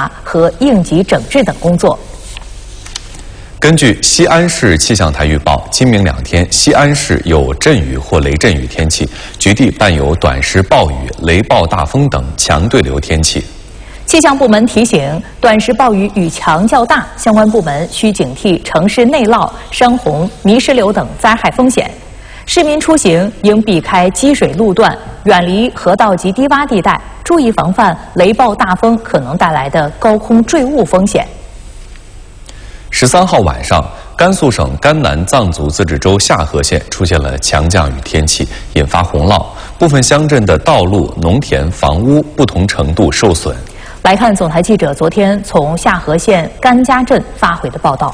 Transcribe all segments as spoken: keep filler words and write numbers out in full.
查和应急整治等工作。 根据西安市气象台预报，今明两天西安市有阵雨或雷阵雨天气，局地伴有短时暴雨、雷暴大风等强对流天气。 气象部门提醒，短时暴雨雨强较大，相关部门需警惕城市内涝、山洪、泥石流等灾害风险。市民出行应避开积水路段，远离河道及低洼地带，注意防范雷暴大风可能带来的高空坠物风险。 十三号晚上，甘肃省甘南藏族自治州夏河县出现了强降雨天气，引发洪涝，部分乡镇的道路、农田、房屋不同程度受损。 来看总台记者昨天从夏河县甘家镇发回的报道。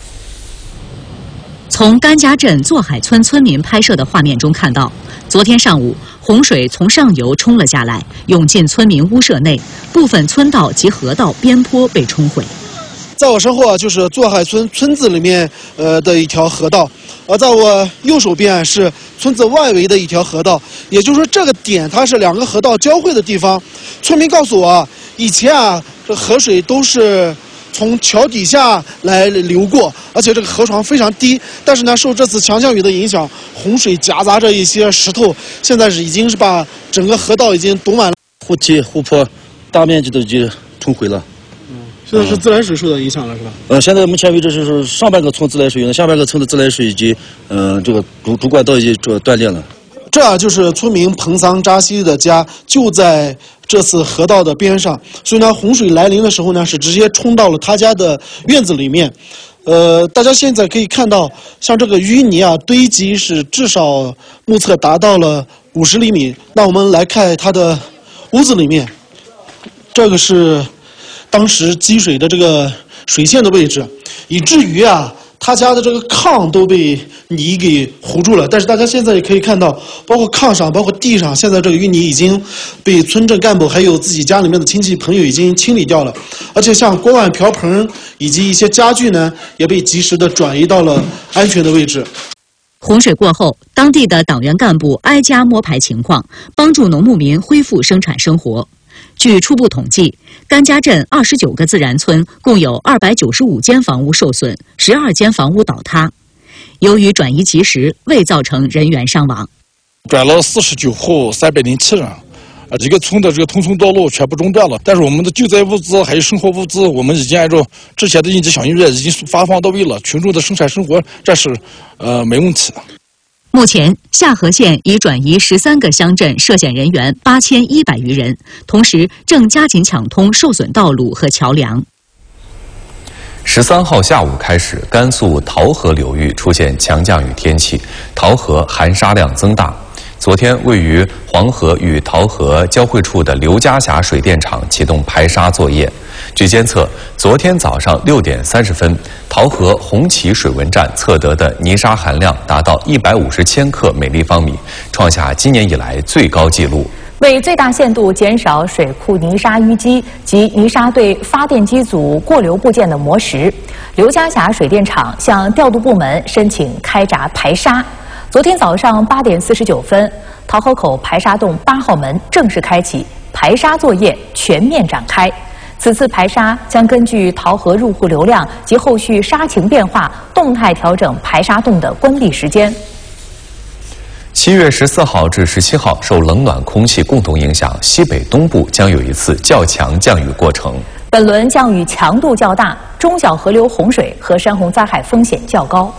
从甘家镇坐海村村民拍摄的画面中看到，昨天上午洪水从上游冲了下来，涌进村民屋舍内，部分村道及河道边坡被冲毁。 在我身后啊，就是坐海村村子里面呃的一条河道，而在我右手边是村子外围的一条河道，也就是说这个点它是两个河道交汇的地方。村民告诉我啊，以前啊这河水都是从桥底下来流过，而且这个河床非常低，但是呢受这次强降雨的影响，洪水夹杂着一些石头，现在是已经是把整个河道已经堵满了， 湖堤、湖泊大面积的就冲毁了。 现在是自来水受到影响了，是吧？ 呃，现在目前为止是上半个村自来水用的，下半个村的自来水以及呃这个主主管道已经这断裂了。 这啊就是村民彭桑扎西的家，就在这次河道的边上，所以呢，洪水来临的时候呢，是直接冲到了他家的院子里面。呃，大家现在可以看到，像这个淤泥啊堆积是至少目测达到了五十厘米。那我们来看他的屋子里面，这个是当时积水的这个水线的位置，以至于啊，他家的这个炕都被泥给糊住了。但是大家现在也可以看到，包括炕上，包括地上，现在这个淤泥已经被村镇干部还有自己家里面的亲戚朋友已经清理掉了。而且像锅碗瓢盆以及一些家具呢，也被及时的转移到了安全的位置。 洪水过后，当地的党员干部挨家摸排情况，帮助农牧民恢复生产生活。据初步统计，甘家镇二十九个自然村共有二百九十五间房屋受损，十二间房屋倒塌。由于转移及时，未造成人员伤亡。 转了四十九户三百零七人，啊，这个村的这个通村道路全部中断了。但是我们的救灾物资还有生活物资，我们已经按照之前的应急响应已经发放到位了，群众的生产生活这是呃没问题的。 目前，夏河县已转移十三个乡镇涉险人员八千一百余人，同时正加紧抢通受损道路和桥梁。 十三号下午开始，甘肃桃河流域出现强降雨天气，桃河含沙量增大。昨天，位于黄河与桃河交汇处的刘家峡水电厂启动排沙作业。据监测，昨天早上六点三十分，桃河红旗水文站测得的泥沙含量达到一百五十千克每立方米，创下今年以来最高纪录。 为最大限度减少水库泥沙淤积及泥沙对发电机组过流部件的磨蚀，刘家峡水电厂向调度部门申请开闸排沙。昨天早上八点四十九分，桃河口排沙洞八号门正式开启，排沙作业全面展开。此次排沙将根据桃河入户流量及后续沙情变化，动态调整排沙洞的关闭时间。 七月十四号至十七号，受冷暖空气共同影响，西北东部将有一次较强降雨过程。 本轮降雨强度较大，中小河流洪水和山洪灾害风险较高。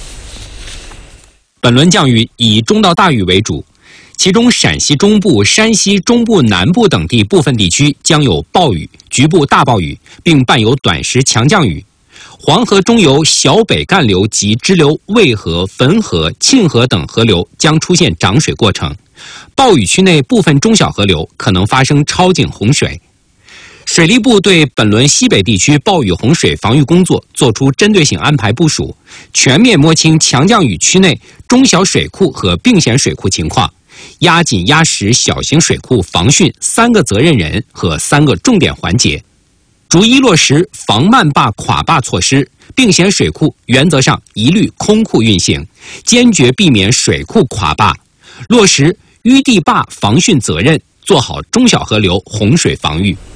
本轮降雨以中到大雨为主，其中陕西中部、山西中部南部等地部分地区将有暴雨、局部大暴雨，并伴有短时强降雨。黄河中游小北干流及支流渭河、汾河、沁河等河流将出现涨水过程，暴雨区内部分中小河流可能发生超警洪水。水利部对本轮西北地区暴雨洪水防御工作作出针对性安排部署，全面摸清强降雨区内中小水库和并险水库情况，压紧压实小型水库防汛三个责任人和三个重点环节，逐一落实防慢坝垮坝措施，并险水库原则上一律空库运行，坚决避免水库垮坝，落实淤地坝防汛责任，做好中小河流洪水防御。